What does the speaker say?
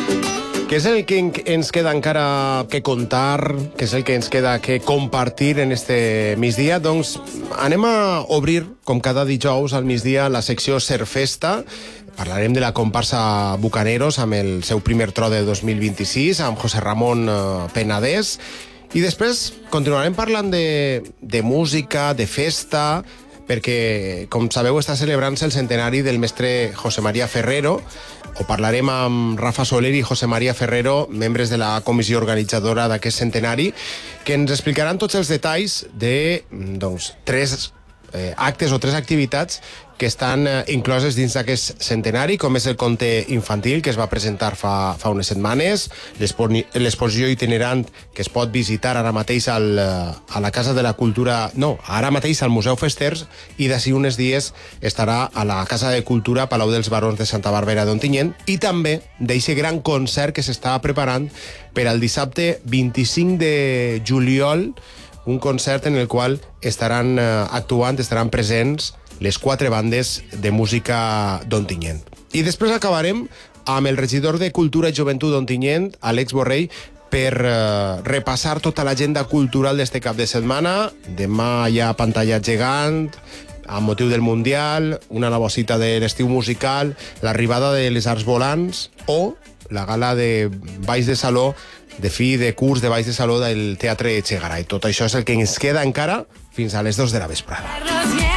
Què és el que ens queda encara que contar? Què és el que ens queda que compartir en este migdia? Doncs anem a obrir, com cada dijous al migdia, la secció Ser Festa. Parlarem de la comparsa Bucaneros amb el seu primer tro de 2026, amb José Ramon Penedès. I després continuarem parlant de música, de festa, perquè, com sabeu, està celebrant-se el centenari del mestre José María Ferrero. Ho parlarem amb Rafa Soler i José María Ferrero, membres de la comissió organitzadora d'aquest centenari, que ens explicaran tots els detalls de tres actes o tres activitats que estan incloses dins d'aquest centenari, com és el conte infantil, que es va presentar fa unes setmanes, l'exposició itinerant que es pot visitar ara mateix a la Casa de la Cultura, no, ara mateix al Museu Festers, i d'ací uns dies estarà a la Casa de Cultura Palau dels Barons de Santa Bàrbara d'Ontinyent, i també d'aquest gran concert que s'està preparant per al dissabte 25 de juliol, un concert en el qual estaran actuant, estaran presents les 4 bandes de música d'Ontinyent. I després acabarem amb el regidor de Cultura i Joventut d'Ontinyent, Àlex Borrell, per repassar tota l'agenda cultural d'este cap de setmana. Demà hi ha pantalla gegant, amb motiu del Mundial, una nova cita de l'estiu musical, l'arribada de les Arts Volants o la gala de balls de saló, de fi de curs de balls de saló del Teatre Echegaray. Tot això és el que ens queda encara fins a les 2 de la vesprada.